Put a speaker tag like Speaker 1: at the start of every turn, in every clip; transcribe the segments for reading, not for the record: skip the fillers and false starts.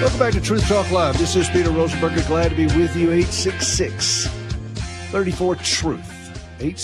Speaker 1: Welcome back to Truth Talk Live. This is Peter Rosenberger. Glad to be with you. 866-34-TRUTH.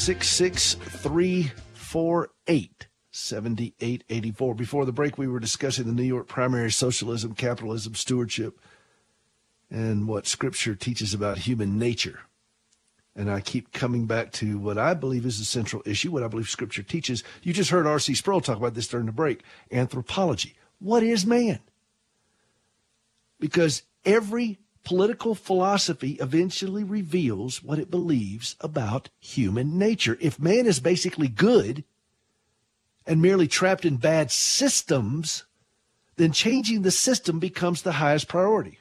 Speaker 1: 866-348-7884. Before the break, we were discussing the New York primary, socialism, capitalism, stewardship, and what Scripture teaches about human nature. And I keep coming back to what I believe is the central issue, what I believe Scripture teaches. You just heard R.C. Sproul talk about this during the break. Anthropology. What is man? Because every political philosophy eventually reveals what it believes about human nature. If man is basically good and merely trapped in bad systems, then changing the system becomes the highest priority.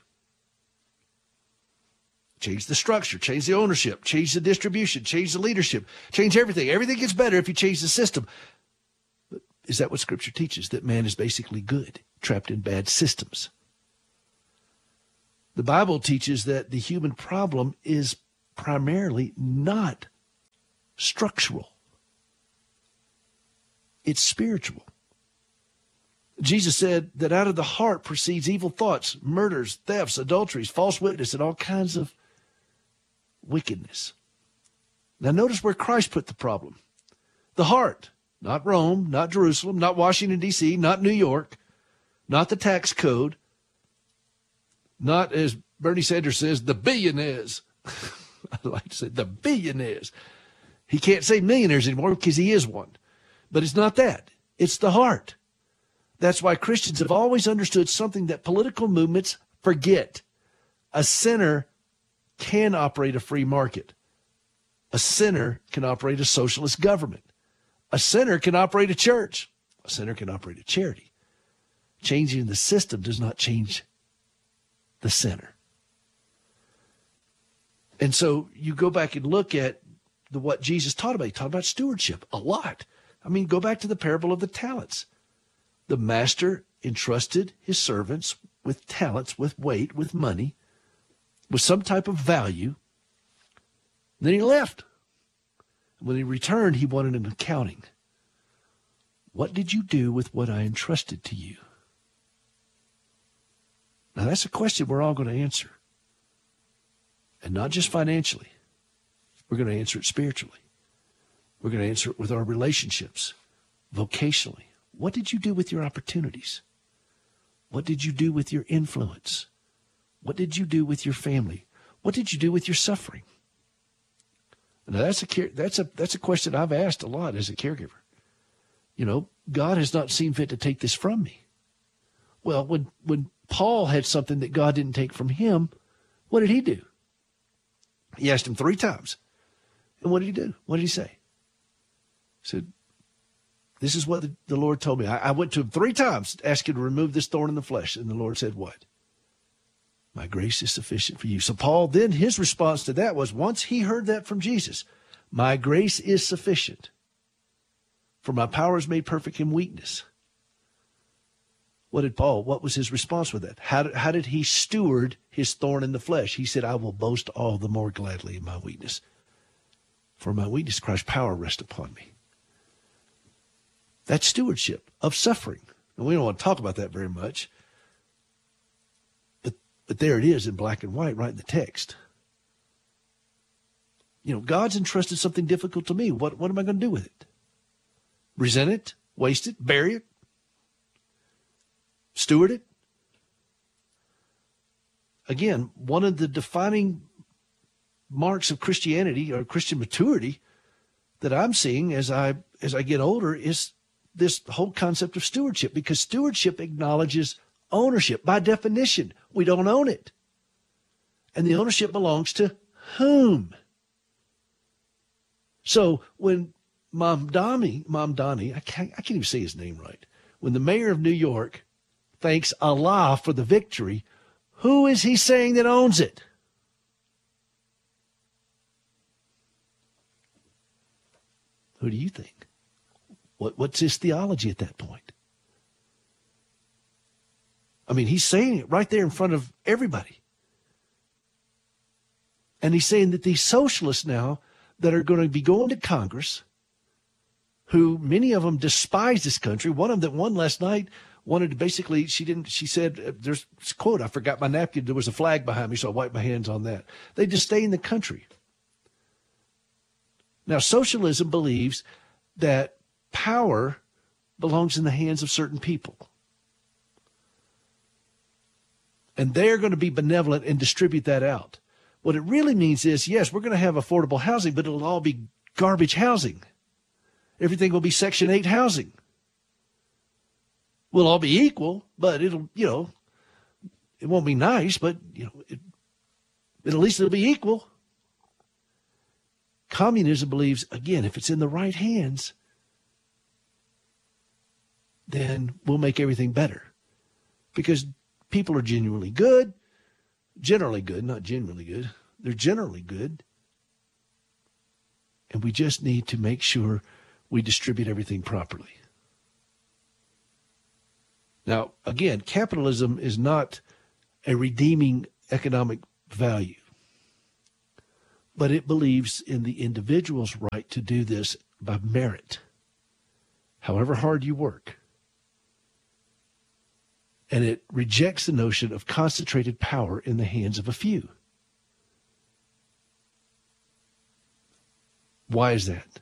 Speaker 1: Change the structure, change the ownership, change the distribution, change the leadership, change everything. Everything gets better if you change the system. But is that what Scripture teaches? That man is basically good, trapped in bad systems? The Bible teaches that the human problem is primarily not structural. It's spiritual. Jesus said that out of the heart proceeds evil thoughts, murders, thefts, adulteries, false witness, and all kinds of wickedness. Now notice where Christ put the problem. The heart, not Rome, not Jerusalem, not Washington, D.C., not New York, not the tax code, not, as Bernie Sanders says, the billionaires. I like to say the billionaires. He can't say millionaires anymore because he is one. But it's not that. It's the heart. That's why Christians have always understood something that political movements forget. A sinner can operate a free market. A sinner can operate a socialist government. A sinner can operate a church. A sinner can operate a charity. Changing the system does not change the sinner. And so you go back and look at what Jesus taught about. He taught about stewardship a lot. I mean, go back to the parable of the talents. The master entrusted his servants with talents, with weight, with money, with some type of value. Then he left. When he returned, he wanted an accounting. What did you do with what I entrusted to you? Now, that's a question we're all going to answer. And not just financially. We're going to answer it spiritually. We're going to answer it with our relationships, vocationally. What did you do with your opportunities? What did you do with your influence? What did you do with your family? What did you do with your suffering? Now, that's a question I've asked a lot as a caregiver. You know, God has not seen fit to take this from me. Well, when Paul had something that God didn't take from him, what did he do? He asked him 3 times. And what did he do? What did he say? He said, this is what the Lord told me. I went to him 3 times to ask him to remove this thorn in the flesh. And the Lord said, what? My grace is sufficient for you. So Paul, then his response to that was, once he heard that from Jesus, my grace is sufficient, for my power is made perfect in weakness. What was his response with that? How did he steward his thorn in the flesh? He said, I will boast all the more gladly in my weakness. For my weakness, Christ's power rests upon me. That's stewardship of suffering. And we don't want to talk about that very much. But there it is in black and white, right in the text. You know, God's entrusted something difficult to me. What am I going to do with it? Resent it? Waste it? Bury it? Steward it? Again, one of the defining marks of Christianity or Christian maturity that I'm seeing as I get older is this whole concept of stewardship, because stewardship acknowledges ownership. By definition, we don't own it. And the ownership belongs to whom? So when Mamdani, I can't even say his name right. When the mayor of New York thanks Allah for the victory, who is he saying that owns it? Who do you think? What's his theology at that point? I mean, he's saying it right there in front of everybody. And he's saying that these socialists now that are going to be going to Congress, who many of them despise this country. One of them that won last night wanted to basically, she said, there's a quote, I forgot my napkin. There was a flag behind me, so I wiped my hands on that. They just stay in the country. Now, socialism believes that power belongs in the hands of certain people. And they're going to be benevolent and distribute that out. What it really means is, yes, we're going to have affordable housing, but it'll all be garbage housing. Everything will be Section 8 housing. We'll all be equal, but it'll, it won't be nice, but, at least it'll be equal. Communism believes, again, if it's in the right hands, then we'll make everything better. Because people are generally good, not genuinely good. They're generally good. And we just need to make sure we distribute everything properly. Now, again, capitalism is not a redeeming economic value, but it believes in the individual's right to do this by merit, however hard you work. And it rejects the notion of concentrated power in the hands of a few. Why is that?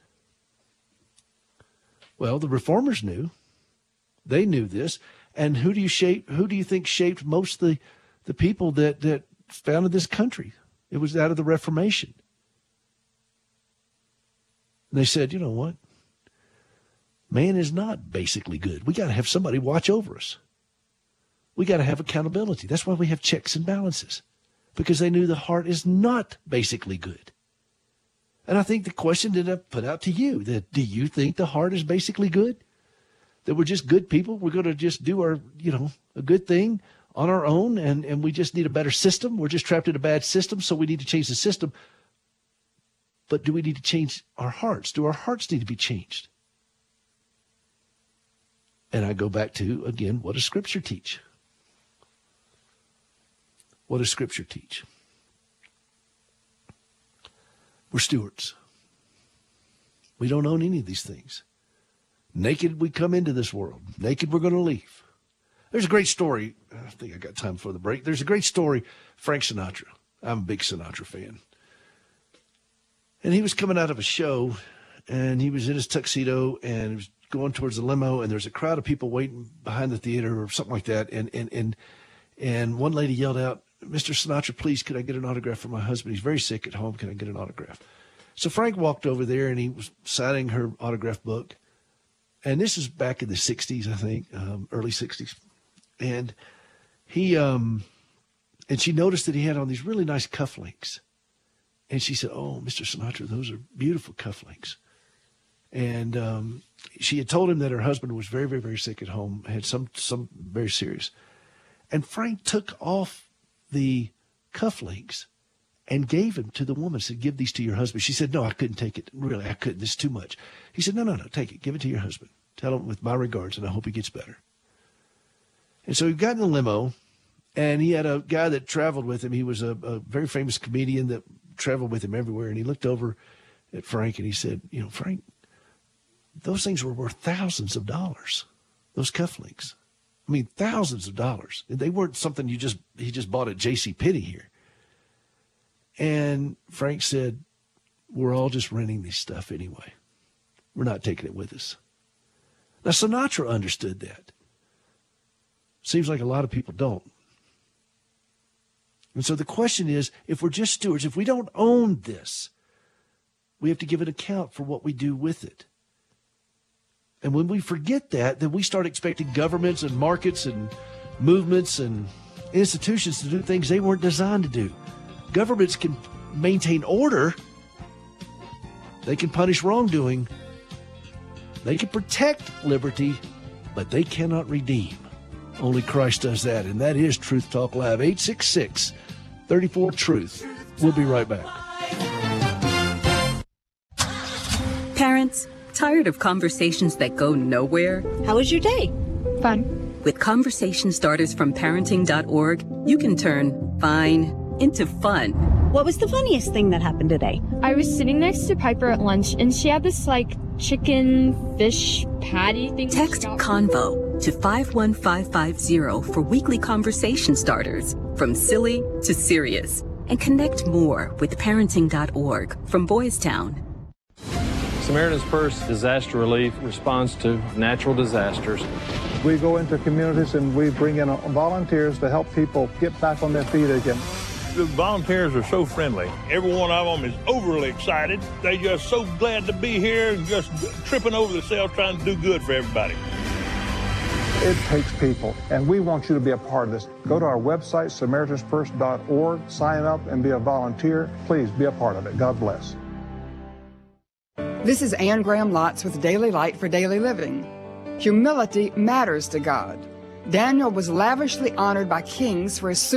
Speaker 1: Well, the reformers knew. They knew this. And who do you think shaped most of the people that founded this country? It was out of the Reformation. And they said, you know what? Man is not basically good. We got to have somebody watch over us. We got to have accountability. That's why we have checks and balances, because they knew the heart is not basically good. And I think the question that I put out to you, that do you think the heart is basically good? That we're just good people? We're going to just do our, a good thing on our own, and we just need a better system? We're just trapped in a bad system, so we need to change the system. But do we need to change our hearts? Do our hearts need to be changed? And I go back to, again, what does Scripture teach? What does Scripture teach? We're stewards. We don't own any of these things. Naked we come into this world. Naked we're going to leave. There's a great story. I think I got time for the break. There's a great story, Frank Sinatra. I'm a big Sinatra fan. And he was coming out of a show, and he was in his tuxedo, and he was going towards the limo, and there's a crowd of people waiting behind the theater or something like that. And one lady yelled out, "Mr. Sinatra, please, could I get an autograph for my husband? He's very sick at home. Can I get an autograph?" So Frank walked over there, and he was signing her autograph book. And this is back in the 60s, I think, early 60s. And he, and she noticed that he had on these really nice cufflinks. And she said, "Oh, Mr. Sinatra, those are beautiful cufflinks." And she had told him that her husband was very, very, very sick at home, had some very serious. And Frank took off the cufflinks and gave him to the woman, said, "Give these to your husband." She said, "No, I couldn't take it. Really, I couldn't. This is too much." He said, No, take it. Give it to your husband. Tell him with my regards, and I hope he gets better. And so he got in the limo, and he had a guy that traveled with him. He was a very famous comedian that traveled with him everywhere. And he looked over at Frank, and he said, "Frank, those things were worth thousands of dollars, those cufflinks. I mean, thousands of dollars. They weren't something he just bought at JCPenney here." And Frank said, "We're all just renting this stuff anyway. We're not taking it with us." Now, Sinatra understood that. Seems like a lot of people don't. And so the question is, if we're just stewards, if we don't own this, we have to give an account for what we do with it. And when we forget that, then we start expecting governments and markets and movements and institutions to do things they weren't designed to do. Governments can maintain order. They can punish wrongdoing. They can protect liberty, but they cannot redeem. Only Christ does that, and that is Truth Talk Live, 866-34-TRUTH. We'll be right back.
Speaker 2: Parents, tired of conversations that go nowhere?
Speaker 3: How was your day?
Speaker 4: Fun.
Speaker 2: With conversation starters from parenting.org, you can turn fine into fun.
Speaker 3: What was the funniest thing that happened today?
Speaker 4: I was sitting next to Piper at lunch, and she had this, chicken fish patty thing.
Speaker 2: Text Convo to 51550 for weekly conversation starters, from silly to serious. And connect more with parenting.org from Boys Town.
Speaker 5: Samaritan's Purse Disaster Relief responds to natural disasters.
Speaker 6: We go into communities and we bring in volunteers to help people get back on their feet again.
Speaker 7: The volunteers are so friendly. Every one of them is overly excited. They're just so glad to be here and just tripping over themselves trying to do good for everybody.
Speaker 6: It takes people, and we want you to be a part of this. Go to our website, SamaritansPurse.org, sign up and be a volunteer. Please be a part of it. God bless.
Speaker 8: This is Anne Graham Lotz with Daily Light for Daily Living. Humility matters to God. Daniel was lavishly honored by kings for his